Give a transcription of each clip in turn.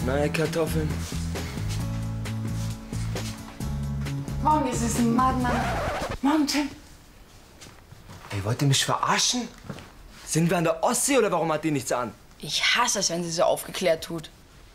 Nein, Kartoffeln. Morgen ist es ein Morgen, Morgen, Tim. Ey, wollt ihr mich verarschen? Sind wir an der Ostsee oder warum hat die nichts an? Ich hasse es, wenn sie so aufgeklärt tut.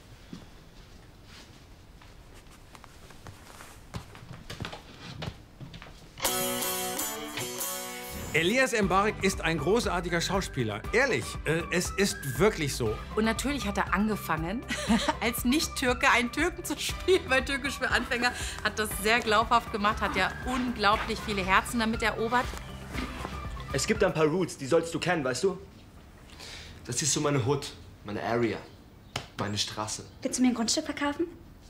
Elias Mbarek ist ein großartiger Schauspieler. Ehrlich, es ist wirklich so. Und natürlich hat er angefangen, als Nicht-Türke einen Türken zu spielen, weil Türkisch für Anfänger hat das sehr glaubhaft gemacht, hat ja unglaublich viele Herzen damit erobert. Es gibt ein paar Roots, die sollst du kennen, weißt du? Das ist so meine Hood, meine Area, meine Straße. Willst du mir ein Grundstück verkaufen?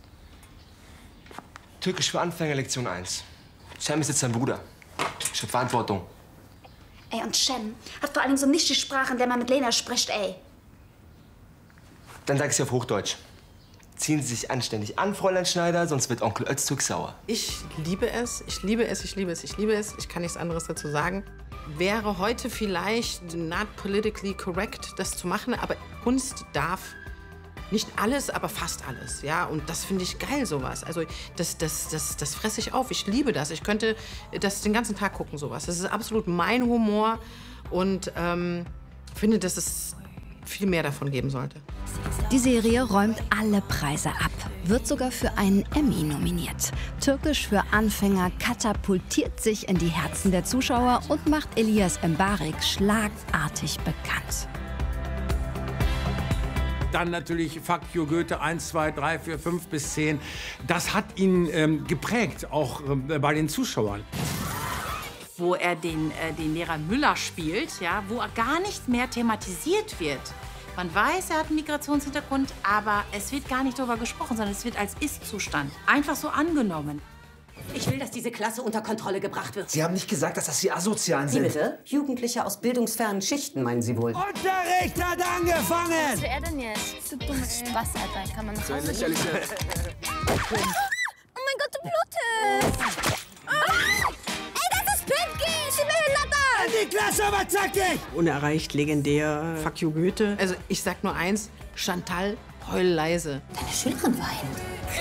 Türkisch für Anfänger, Lektion 1. Cem ist jetzt dein Bruder. Ich hab Verantwortung. Ey, und Cem hat vor allem so nicht die Sprache, in der man mit Lena spricht, ey. Dann sag ich sie auf Hochdeutsch. Ziehen Sie sich anständig an, Fräulein Schneider, sonst wird Onkel Öztürk sauer. Ich liebe es, ich liebe es, ich liebe es, ich liebe es. Ich kann nichts anderes dazu sagen. Wäre heute vielleicht not politically correct, das zu machen, aber Kunst darf nicht alles, aber fast alles, ja. Und das finde ich geil, sowas. Also das fresse ich auf. Ich liebe das. Ich könnte das den ganzen Tag gucken, sowas. Das ist absolut mein Humor und finde, dass es viel mehr davon geben sollte. Die Serie räumt alle Preise ab, wird sogar für einen Emmy nominiert. Türkisch für Anfänger katapultiert sich in die Herzen der Zuschauer und macht Elias Mbarek schlagartig bekannt. Dann natürlich Fuck you Goethe 1, 2, 3, 4, 5 bis 10. Das hat ihn geprägt, auch bei den Zuschauern. Wo er den Lehrer Müller spielt, ja, wo er gar nicht mehr thematisiert wird. Man weiß, er hat einen Migrationshintergrund, aber es wird gar nicht darüber gesprochen, sondern es wird als Ist-Zustand einfach so angenommen. Ich will, dass diese Klasse unter Kontrolle gebracht wird. Sie haben nicht gesagt, dass das die Asozialen Wie sind. bitte? Jugendliche aus bildungsfernen Schichten, meinen Sie wohl? Unterricht hat angefangen! Was wäre denn jetzt? Du dummes Spaß, Alter. Kann man nach Hause gehen? Oh mein Gott, du blutest! Ey, das ist Pinky! Ich bin Behinderter! In die Klasse, aber zackig! Unerreicht, legendär, Fuck you Goethe. Also ich sag nur eins, Chantal, heul leise. Deine Schülerin weint.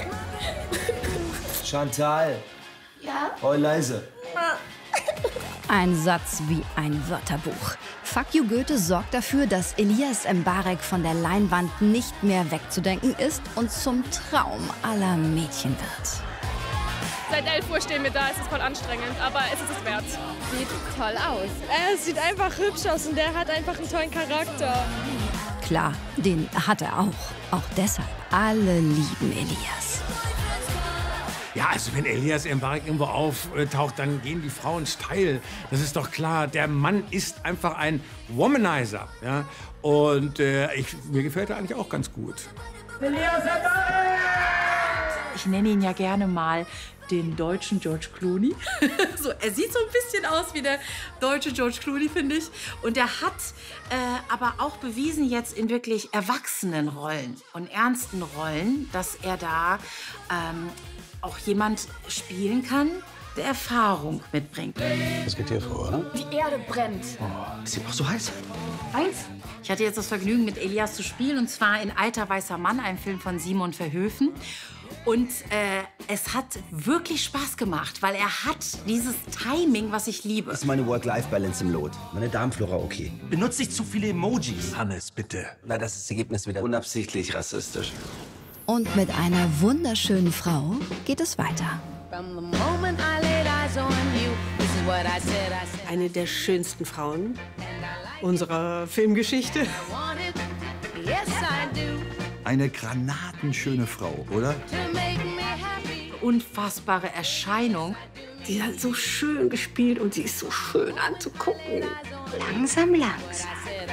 Chantal. Ja? Heul leise. Ein Satz wie ein Wörterbuch. Fuck you Goethe sorgt dafür, dass Elias Mbarek von der Leinwand nicht mehr wegzudenken ist und zum Traum aller Mädchen wird. Seit 11 Uhr stehen wir da, es ist voll anstrengend, aber es ist es wert. Sieht toll aus. Er sieht einfach hübsch aus und der hat einfach einen tollen Charakter. Klar, den hat er auch. Auch deshalb, alle lieben Elias. Ja, also wenn Elias Mbarek irgendwo auftaucht, dann gehen die Frauen steil. Das ist doch klar. Der Mann ist einfach ein Womanizer. Ja? Und mir gefällt er eigentlich auch ganz gut. Elias Mbarek! Ich nenne ihn ja gerne mal den deutschen George Clooney. So, er sieht so ein bisschen aus wie der deutsche George Clooney, finde ich. Und er hat aber auch bewiesen jetzt in wirklich erwachsenen Rollen und ernsten Rollen, dass er da auch jemand spielen kann, der Erfahrung mitbringt. Was geht hier vor, oder? Die Erde brennt. Oh, ist sie noch so heiß? Eins. Ich hatte jetzt das Vergnügen, mit Elias zu spielen, und zwar in Alter weißer Mann, einem Film von Simon Verhoeven. Und es hat wirklich Spaß gemacht, weil er hat dieses Timing, was ich liebe. Ist meine Work-Life-Balance im Lot. Meine Darmflora okay. Benutze ich zu viele Emojis? Hannes, bitte. Na, das ist das Ergebnis wieder unabsichtlich rassistisch. Und mit einer wunderschönen Frau geht es weiter. Eine der schönsten Frauen unserer Filmgeschichte. Eine granatenschöne Frau, oder? Unfassbare Erscheinung. Die hat so schön gespielt und sie ist so schön anzugucken. Langsam, langsam.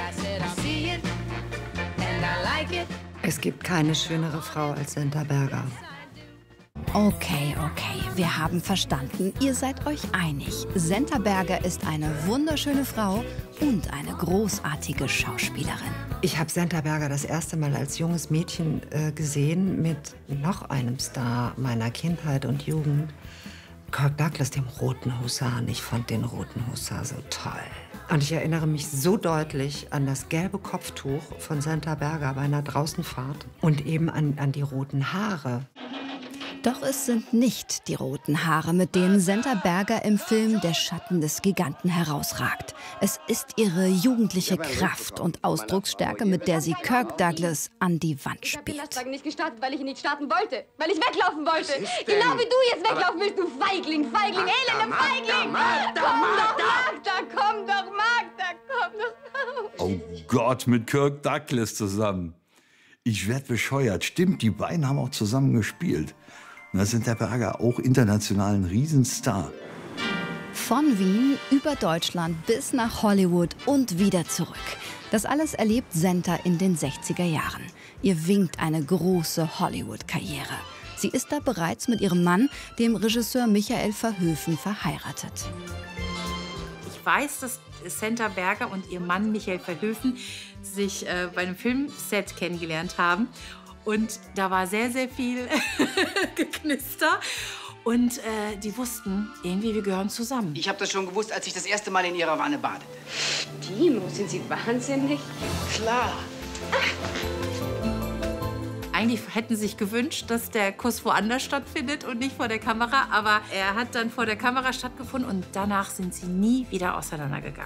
Es gibt keine schönere Frau als Senta Berger. Okay, wir haben verstanden. Ihr seid euch einig. Senta Berger ist eine wunderschöne Frau und eine großartige Schauspielerin. Ich habe Senta Berger das erste Mal als junges Mädchen gesehen mit noch einem Star meiner Kindheit und Jugend. Kirk Douglas, dem Roten Husaren. Ich fand den Roten Husar so toll. Und ich erinnere mich so deutlich an das gelbe Kopftuch von Senta Berger bei einer Draußenfahrt und eben an die roten Haare. Doch es sind nicht die roten Haare, mit denen Senta Berger im Film Der Schatten des Giganten herausragt. Es ist ihre jugendliche Kraft und Ausdrucksstärke, mit der sie Kirk Douglas an die Wand Ich habe den spielt. Lastwagen nicht gestartet, weil ich ihn nicht starten wollte. Weil ich weglaufen wollte. Genau wie du jetzt weglaufen willst, du Feigling, elender Feigling. Komm doch, Magda, komm doch. Oh Gott, mit Kirk Douglas zusammen. Ich werd bescheuert. Stimmt, die beiden haben auch zusammen gespielt. Und da sind der Berger auch international ein Riesenstar. Von Wien über Deutschland bis nach Hollywood und wieder zurück. Das alles erlebt Senta in den 60er Jahren. Ihr winkt eine große Hollywood-Karriere. Sie ist da bereits mit ihrem Mann, dem Regisseur Michael Verhoeven, verheiratet. Ich weiß, dass Senta Berger und ihr Mann Michael Verhoeven sich bei einem Filmset kennengelernt haben. Und da war sehr, sehr viel Geknister. Und die wussten, irgendwie, wir gehören zusammen. Ich habe das schon gewusst, als ich das erste Mal in ihrer Wanne badete. Timo, sind Sie wahnsinnig? Klar. Eigentlich hätten sie sich gewünscht, dass der Kuss woanders stattfindet und nicht vor der Kamera. Aber er hat dann vor der Kamera stattgefunden und danach sind sie nie wieder auseinandergegangen.